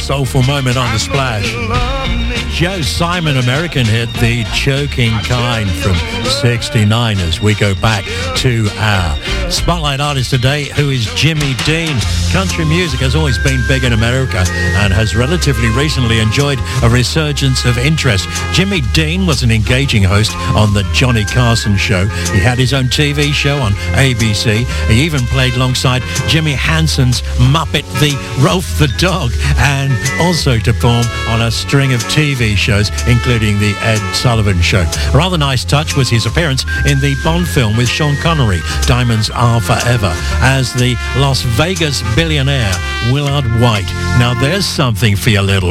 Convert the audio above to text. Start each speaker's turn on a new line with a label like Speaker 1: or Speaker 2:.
Speaker 1: soulful moment on the Splash. Joe Simon American hit, The Choking Kind, from 69, as we go back to our spotlight artist today, who is Jimmy Dean. Country music has always been big in America and has relatively recently enjoyed a resurgence of interest. Jimmy Dean was an engaging host on The Johnny Carson Show. He had his own TV show on ABC. He even played alongside Jimmy Hanson's Muppet the Rolf the Dog, and also to perform on a string of TV shows, including The Ed Sullivan Show. A rather nice touch was his appearance in the Bond film with Sean Connery, Diamonds Are Forever, as the Las Vegas billionaire Willard White. Now there's something for your little